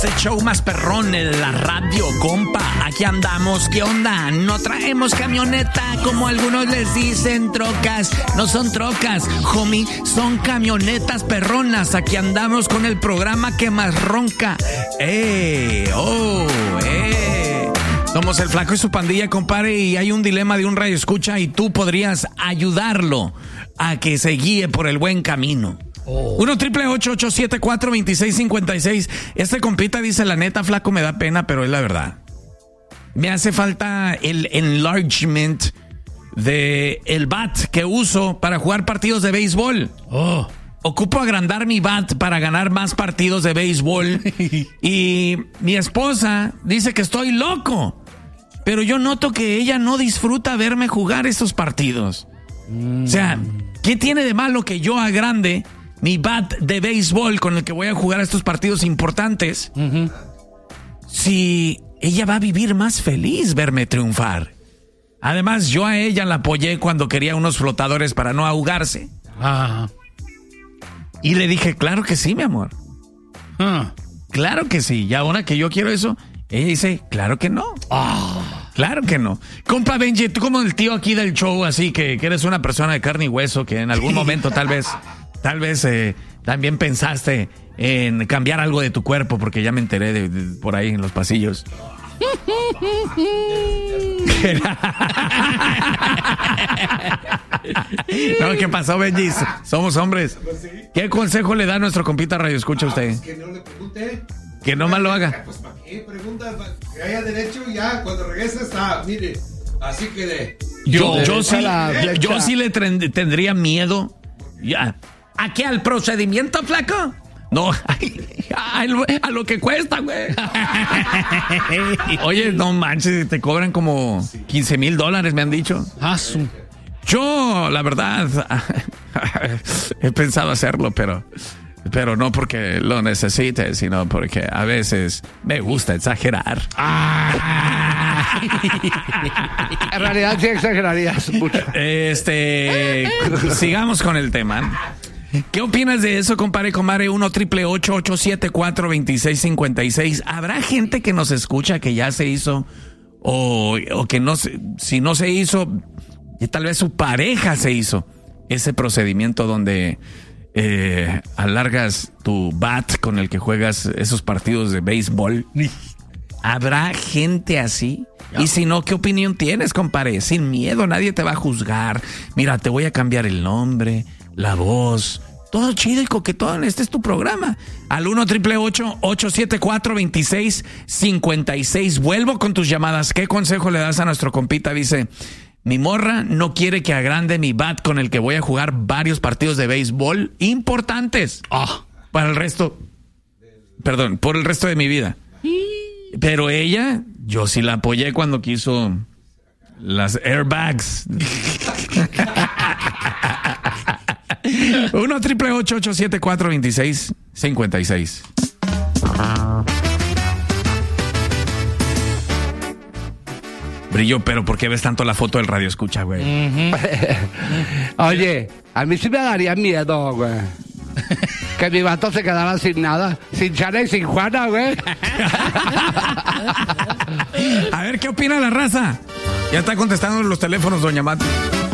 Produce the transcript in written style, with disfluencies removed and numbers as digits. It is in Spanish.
El show más perrón en la radio, compa. Aquí andamos, ¿qué onda? No traemos camioneta, como algunos les dicen, trocas. No son trocas, homie, son camionetas perronas. Aquí andamos con el programa que más ronca. Somos el Flaco y su pandilla, compadre, y hay un dilema de un radio escucha y tú podrías ayudarlo a que se guíe por el buen camino. 1-888-874-2656. Este compita dice, la neta, Flaco, me da pena, pero es la verdad. Me hace falta el enlargement de el bat que uso para jugar partidos de béisbol. Ocupo agrandar mi bat para ganar más partidos de béisbol. Y mi esposa dice que estoy loco, pero yo noto que ella no disfruta verme jugar estos partidos. O sea, ¿qué tiene de malo que yo agrande mi bat de béisbol con el que voy a jugar estos partidos importantes? Si ella va a vivir más feliz verme triunfar. Además, yo a ella la apoyé cuando quería unos flotadores para no ahogarse. Y le dije, claro que sí, mi amor. Claro que sí. Y ahora que yo quiero eso, ella dice, claro que no. Claro que no. Compa Benji, tú como el tío aquí del show, así que eres una persona de carne y hueso, que en algún momento tal vez también pensaste en cambiar algo de tu cuerpo, porque ya me enteré de por ahí en los pasillos. No, ¿qué pasó, Benji? Somos hombres. ¿Qué consejo le da a nuestro compita Radio Escucha a usted? Que no le pregunte. Que no más lo haga. Pues ¿para qué? Pregunta, que haya derecho y ya, cuando regrese está, mire, así que de... Yo sí le tendría miedo. Ya. ¿A qué? ¿Al procedimiento, Flaco? No, a lo que cuesta, güey. Oye, no manches, te cobran como $15,000, me han dicho. Yo, la verdad, he pensado hacerlo, pero no porque lo necesite, sino porque a veces me gusta exagerar. En realidad sí exagerarías mucho. Sigamos con el tema. ¿Qué opinas de eso, compadre, comadre? 1-888-874-2656. ¿Habrá gente que nos escucha que ya se hizo o que no, si no se hizo, y tal vez su pareja se hizo ese procedimiento donde alargas tu bat con el que juegas esos partidos de béisbol? ¿Habrá gente así? Y si no, ¿qué opinión tienes, compadre? Sin miedo, nadie te va a juzgar. Mira, te voy a cambiar el nombre, la voz, todo chido y coquetón. Este es tu programa. Al 1-888-874-2656. Vuelvo con tus llamadas. ¿Qué consejo le das a nuestro compita? Dice, mi morra no quiere que agrande mi bat con el que voy a jugar varios partidos de béisbol importantes para el resto, por el resto de mi vida. Pero ella, yo sí la apoyé cuando quiso las airbags. 1-888-874-2656. Brillo, pero ¿por qué ves tanto la foto del Radio Escucha, güey? Oye, a mí sí me daría miedo, güey. Que mi vato se quedara sin nada, sin Chana y sin Juana, güey. A ver, ¿qué opina la raza? Ya está contestando los teléfonos, doña Mati.